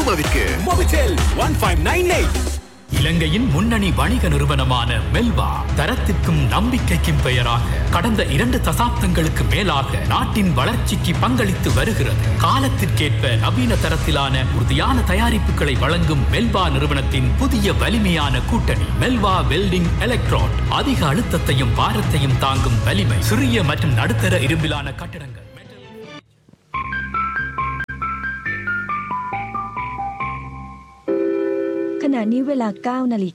ரூபாவிற்கு Mobitel 1598. இலங்கையின் முன்னணி வணிக நிறுவனமான மெல்வா தரத்திற்கும் நம்பிக்கைக்கும் பெயராக கடந்த 2 தசாப்தங்களுக்கு மேலாக நாட்டின் வளர்ச்சிக்கு பங்களித்து வருகிறது. காலத்திற்கேற்ப நவீன தரத்திலான உறுதியான தயாரிப்புகளை வழங்கும் மெல்வா நிறுவனத்தின் புதிய வலிமையான கூட்டணி மெல்வா வெல்டிங் எலக்ட்ரோட். அதிக அழுத்தத்தையும் பாரத்தையும் தாங்கும் வலிமை, சிறிய மற்றும் நடுத்தர இரும்பிலான கட்டிடங்கள். ขณะนี้เวลา 9 นาฬิ